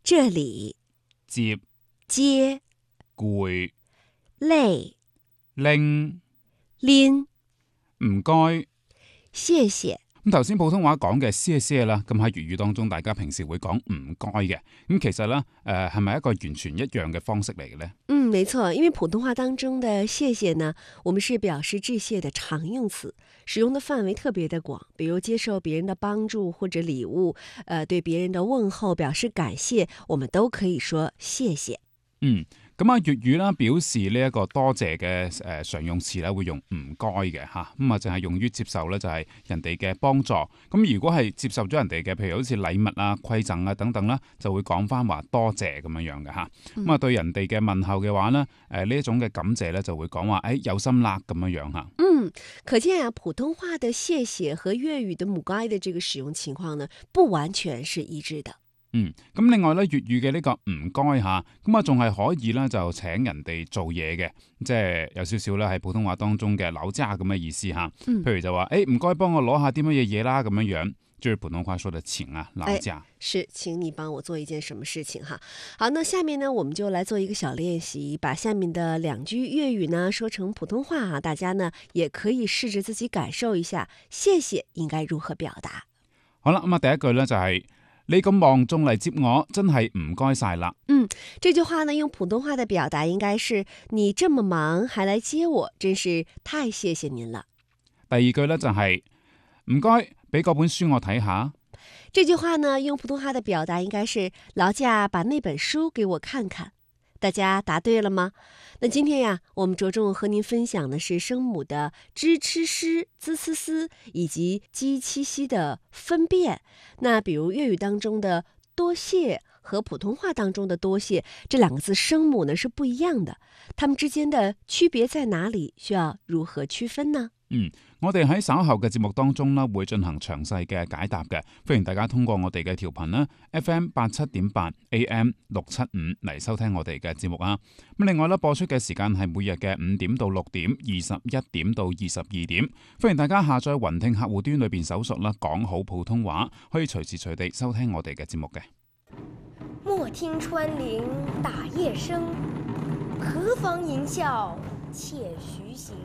这里、 接、 接、 攰、 累、 拎、 拎、 唔該。 謝謝。 咁頭先普通話講嘅謝謝啦，咁喺粵語當中大家平時會講唔該嘅，咁其實呢，係咪一個完全一樣嘅方式嚟嘅呢？ 沒錯，因為普通話當中的謝謝呢，我們是表示致謝的常用詞，使用的範圍特別的廣，比如接受別人的幫助或者禮物，對別人的問候表示感謝，我們都可以說謝謝。 咁啊粵語啦表示呢一個多謝嘅常用詞咧會用唔該嘅嚇，咁啊淨係用於接受咧就係人哋嘅幫助。咁如果係接受咗人哋嘅，譬如好似禮物啊、饋贈啊等等啦，就會講翻話多謝咁樣嘅嚇。咁啊對人哋嘅問候嘅話咧，呢一種嘅感謝咧就會講話有心啦咁樣嚇。 可見啊，普通話的謝謝和粵語的唔該的這個使用情況呢，不完全是一致的。 咁另外咧，粵語嘅呢個唔該嚇，咁啊仲係可以咧就請人哋做嘢嘅，即係有少少咧喺普通話當中嘅勞駕咁嘅意思嚇。譬如就話唔該幫我攞下啲乜嘢嘢啦咁樣，就是普通話說的請啊勞駕。 是請你幫我做一件什麼事情哈。好，那下面呢我們就來做一個小練習，把下面的兩句粵語呢說成普通話啊，大家呢也可以試着自己感受一下謝謝應該如何表達。 好啦，咁啊第一句呢就係你咁忙仲嚟接我，真係唔該晒啦。 這句話呢用普通話的表達應該是你這麼忙還來接我，真是太謝謝您了。 第二句呢就係唔該俾嗰本書我睇下。 這句話呢用普通話的表達應該是勞駕把那本書給我看看。大家答對了嗎？那今天呀，我們着重和您分享的是聲母的支、吃、詩、滋、呲、絲以及雞、七、西的分辨。那比如粵語當中的多謝和普通話當中的多謝，這兩個字聲母呢是不一樣的，它們之間的區別在哪裡？需要如何區分呢？ 我哋喺稍後嘅節目當中呢會進行詳細嘅解答嘅，歡迎大家通過我哋嘅調頻啦 FM 87.8 AM 675嚟收聽我哋嘅節目啊。咁另外呢，播出嘅時間係每日嘅5點到6點、21點到22點，歡迎大家下載雲聽客戶端裏邊搜索啦，講好普通話，可以隨時隨地收聽我哋嘅節目嘅。 莫聽穿林打葉聲，何妨吟嘯且徐行。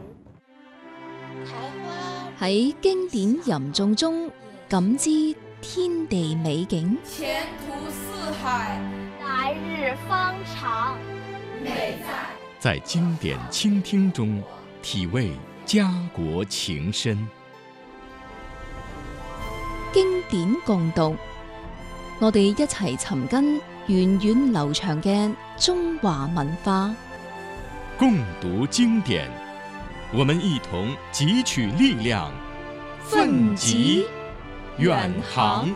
喺經典吟誦中感知天地美景， 前途似海， 來日方長。 美在經典傾聽中體味家國情深。 經典共讀，我哋一齊尋根源遠流長嘅中華文化。 共讀經典，我們一同汲取力量，奮楫遠航。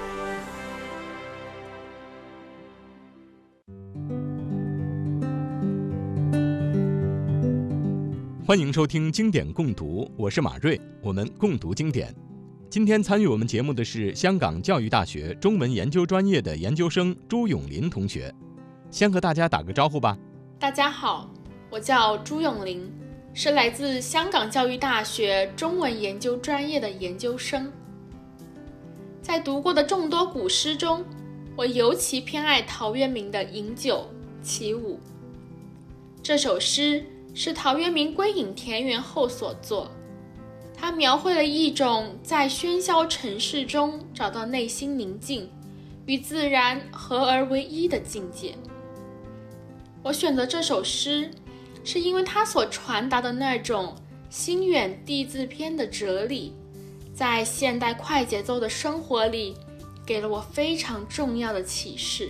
歡迎收聽經典共讀，我是馬瑞，我們共讀經典。今天參與我們節目的是香港教育大學中文研究專業的研究生朱永林同學，先和大家打個招呼吧。 大家好，我叫朱永林，是來自香港教育大學中文研究專業的研究生。在讀過的眾多古詩中，我尤其偏愛陶淵明的《飲酒·其五》。這首詩是陶淵明歸隱田園後所作，他描繪了一種在喧囂城市中找到內心寧靜，與自然合而為一的境界。我選擇這首詩，是因為它所傳達的那種心遠地自偏的哲理，在現代快節奏的生活裡，給了我非常重要的啟示。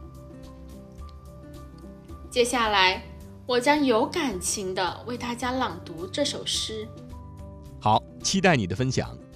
接下來，我將有感情地為大家朗讀這首詩。 好，期待你的分享。